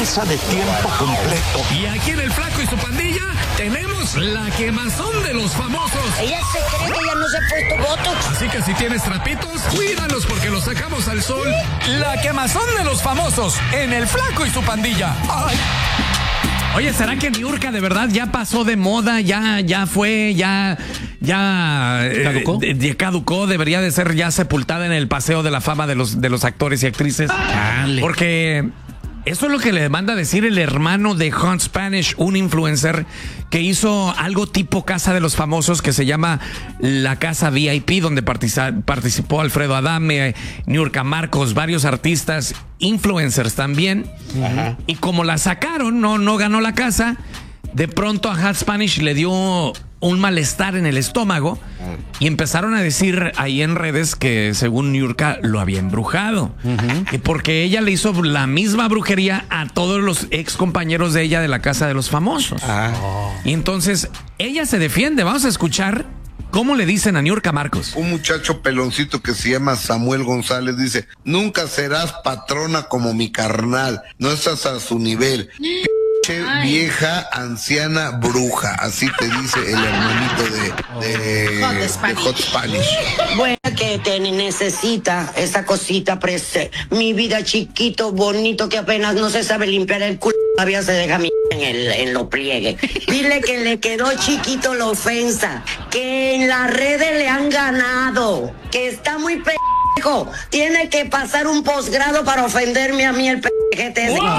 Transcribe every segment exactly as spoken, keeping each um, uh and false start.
fuerza de tiempo completo. Y aquí en El Flaco y su pandilla tenemos la quemazón de los famosos. Ella se cree que ya no se ha puesto botox. Así que si tienes trapitos, cuídalos porque los sacamos al sol. La quemazón de los famosos en El Flaco y su pandilla. ¡Ay! Oye, ¿será que Niurka de verdad ya pasó de moda? Ya, ya fue, ya, ya ¿Caducó? Eh, de, caducó, debería de ser ya sepultada en el paseo de la fama de los, de los actores y actrices. Dale. Porque eso es lo que le manda a decir el hermano de Hot Spanish, un influencer que hizo algo tipo Casa de los Famosos que se llama La Casa V I P, donde participa, participó Alfredo Adame, Niurka Marcos, varios artistas, influencers también. Ajá. Y como la sacaron, no, no ganó la casa, de pronto a Hot Spanish le dio un malestar en el estómago y empezaron a decir ahí en redes que según Niurka lo había embrujado, uh-huh. y porque ella le hizo la misma brujería a todos los ex compañeros de ella de la Casa de los Famosos. Ah. Y entonces ella se defiende. Vamos a escuchar cómo le dicen a Niurka Marcos. Un muchacho peloncito que se llama Samuel González dice: nunca serás patrona como mi carnal, no estás a su nivel. Ay. Vieja, anciana, bruja, así te dice el hermanito de, de, Hot, de Hot Spanish. Bueno, que te necesita esa cosita, prese. Mi vida chiquito, bonito, que apenas no se sabe limpiar el culo, todavía se deja mi en, el, en lo pliegue. Dile que le quedó chiquito la ofensa, que en las redes le han ganado, que está muy pendejo. Tiene que pasar un posgrado para ofenderme a mí el pendejete ese.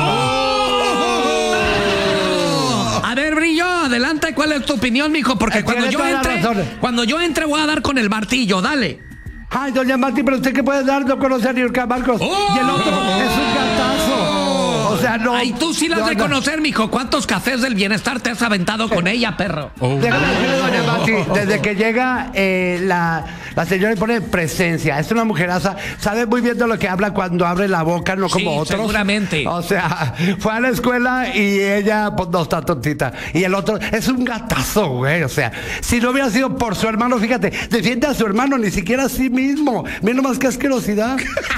A ver, Brillo, adelante, ¿cuál es tu opinión, mijo? Porque cuando yo entre, cuando yo entre voy a dar con el martillo, dale. Ay, doña Martí, pero usted qué puede dar, no conoce a Niurka Marcos. Oh, y el otro es un gatazo. O sea, no. Ay, tú sí las no, de no. conocer, mijo. ¿Cuántos cafés del bienestar te has aventado con ella, perro? Oh. Déjame decirle, doña Martí, desde que llega eh, la, la señora y pone presencia. Es una mujeraza, sabe muy bien de lo que habla cuando abre la boca, no como sí, otros. Seguramente. O sea, fue a la escuela y ella, pues no está tontita. Y el otro es un gatazo, güey. O sea, si no hubiera sido por su hermano, fíjate, defiende a su hermano, ni siquiera a sí mismo. Mira nomás qué asquerosidad.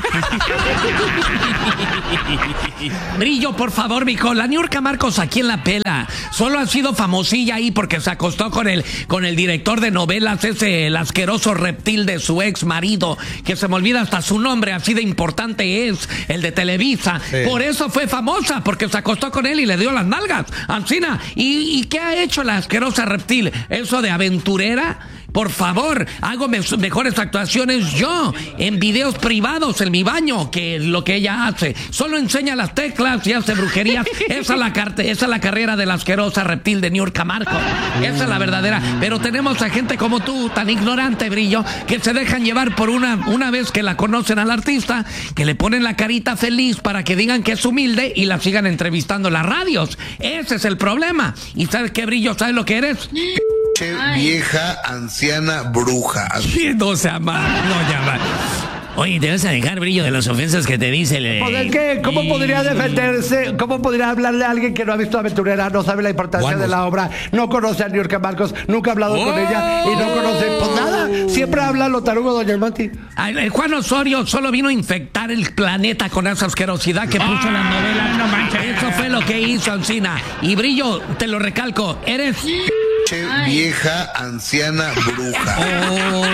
Brillo, por favor, mijo. La Niurka Marcos aquí en la pela. Solo ha sido famosilla ahí porque se acostó con el, con el director de novelas, ese el asqueroso reptil de su ex marido, que se me olvida hasta su nombre, así de importante es, el de Televisa. Sí. Por eso fue famosa, porque se acostó con él y le dio las nalgas. Ancina. ¿Y, y qué ha hecho la asquerosa reptil? ¿Eso de aventurera? Por favor, hago me mejores actuaciones yo en videos privados en mi baño que lo que ella hace. Solo enseña las teclas y hace brujerías. Esa es la, esa es la carrera de la asquerosa reptil de Niurka Marcos. Esa es la verdadera. Pero tenemos a gente como tú, tan ignorante, Brillo, que se dejan llevar por una, una vez que la conocen al artista, que le ponen la carita feliz para que digan que es humilde y la sigan entrevistando en las radios. Ese es el problema. ¿Y sabes qué, Brillo? ¿Sabes lo que eres? Ay. Vieja, anciana, bruja. Sí, no se ama, no llama. Oye, te vas a dejar, Brillo, de las ofensas que te dice el... Pues es que, ¿cómo podría defenderse? ¿Cómo podría hablarle a alguien que no ha visto Aventurera, no sabe la importancia bueno. de la obra, no conoce a Niurka Marcos, nunca ha hablado oh. con ella y no conoce, pues nada, siempre habla lo tarugo, doña Mati? El Juan Osorio solo vino a infectar el planeta con esa asquerosidad que puso en las novelas. No manches. Eso fue lo que hizo Ancina. Y Brillo, te lo recalco, eres... Ay. Vieja, anciana, bruja. Oh.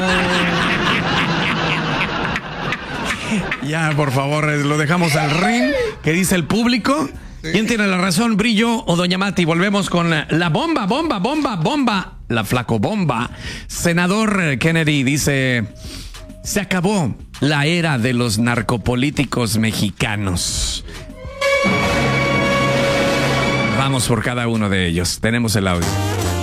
Ya, por favor, lo dejamos al ring. ¿Qué dice el público? Sí. ¿Quién tiene la razón, Brillo o doña Mati? Volvemos con la bomba, bomba, bomba, bomba. La flaco bomba. Senador Kennedy dice: se acabó la era de los narcopolíticos mexicanos. Vamos por cada uno de ellos. Tenemos el audio.